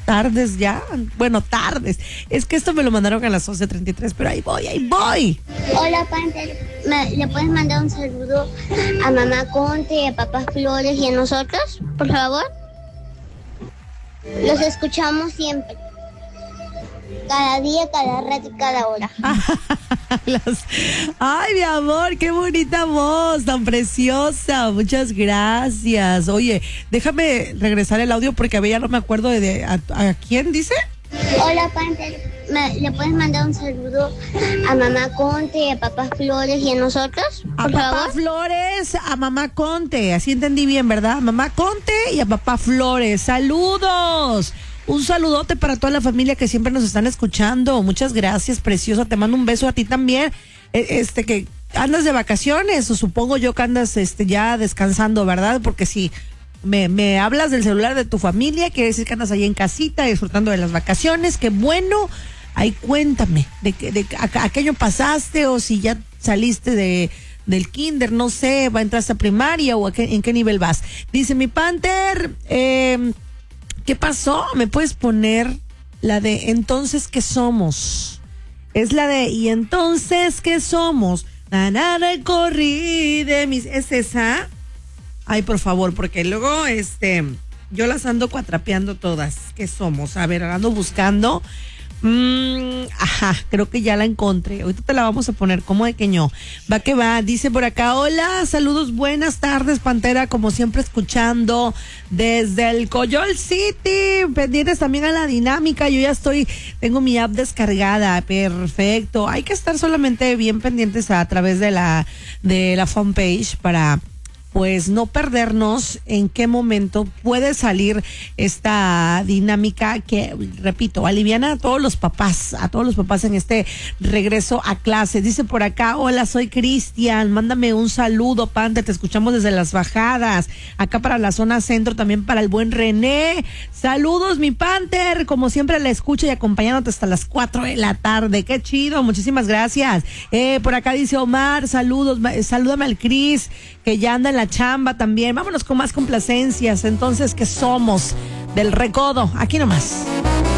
tardes ya. Bueno, tardes. Es que esto me lo mandaron a las 11:33, pero ahí voy. Hola, Panther. ¿Le puedes mandar un saludo a mamá Conte, a papá Flores y a nosotros, por favor? Los escuchamos siempre. Cada día, cada rato y cada hora. Ay, mi amor, qué bonita voz, tan preciosa. Muchas gracias. Oye, déjame regresar el audio porque ya no me acuerdo ¿a quién dice? Hola, Panther. ¿Le puedes mandar un saludo a mamá Conte, a papá Flores y a nosotros, por favor? A papá Flores, a mamá Conte. Así entendí bien, ¿verdad? Mamá Conte y a papá Flores. ¡Saludos! Un saludote para toda la familia que siempre nos están escuchando. Muchas gracias, preciosa. Te mando un beso a ti también. Que andas de vacaciones, o supongo yo que andas ya descansando, ¿verdad? Porque si me hablas del celular de tu familia, quiere decir que andas ahí en casita disfrutando de las vacaciones. Qué bueno. Ahí cuéntame a qué año pasaste, o si ya saliste del kinder, no sé, entraste a primaria o en qué nivel vas. Dice mi Panther, ¿qué pasó? ¿Me puedes poner la de entonces qué somos? Es la de y entonces qué somos. Recorrí de mis... ¿Es esa? Ay, por favor, porque luego yo las ando cuatrapeando todas. ¿Qué somos? A ver, ando buscando. Creo que ya la encontré. Ahorita te la vamos a poner, como de que no. Va que va, dice por acá, hola, saludos, buenas tardes, Pantera, como siempre escuchando desde el Coyol City, pendientes también a la dinámica. Yo ya tengo mi app descargada, perfecto. Hay que estar solamente bien pendientes a través de la fanpage para pues no perdernos en qué momento puede salir esta dinámica que, repito, aliviana a todos los papás en este regreso a clase. Dice por acá, hola, soy Cristian, mándame un saludo, Pante, te escuchamos desde Las Bajadas, acá para la zona centro, también para el buen René. Saludos, mi Panther, como siempre la escucho y acompañándote hasta las 4 de la tarde. Qué chido, muchísimas gracias. Por acá dice Omar, saludos, salúdame al Cris, que ya anda en la chamba también. Vámonos con más complacencias. Entonces, ¿qué somos? Del Recodo, aquí nomás.